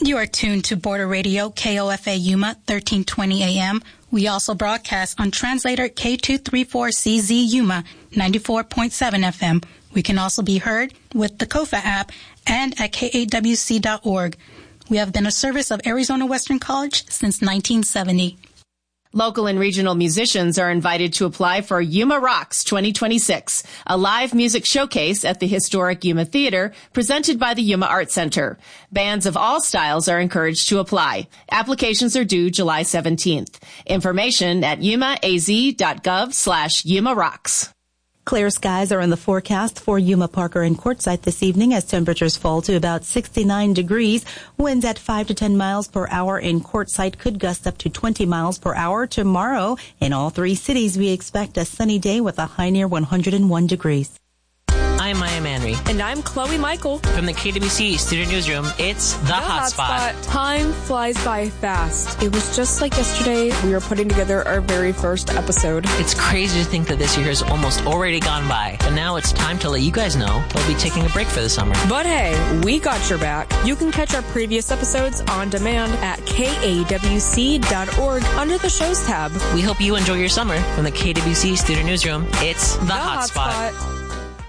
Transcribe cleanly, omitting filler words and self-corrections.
You are tuned to Border Radio, KOFA Yuma, 1320 AM. We also broadcast on translator K234CZ Yuma, 94.7 FM. We can also be heard with the KOFA app and at KAWC.org. We have been a service of Arizona Western College since 1970. Local and regional musicians are invited to apply for Yuma Rocks 2026, a live music showcase at the historic Yuma Theater presented by the Yuma Art Center. Bands of all styles are encouraged to apply. Applications are due July 17th. Information at yumaaz.gov/Yuma Rocks. Clear skies are in the forecast for Yuma, Parker, and Quartzsite this evening as temperatures fall to about 69 degrees. Winds at 5 to 10 miles per hour in Quartzsite could gust up to 20 miles per hour tomorrow. In all three cities, we expect a sunny day with a high near 101 degrees. I'm Maya Manry. And I'm Chloe Michael. From the KWC Student Newsroom, it's The Hotspot. Time flies by fast. It was just like yesterday we were putting together our very first episode. It's crazy to think that this year has almost already gone by. But now it's time to let you guys know we'll be taking a break for the summer. But hey, we got your back. You can catch our previous episodes on demand at KAWC.org under the shows tab. We hope you enjoy your summer. From the KWC Student Newsroom, it's The Hotspot.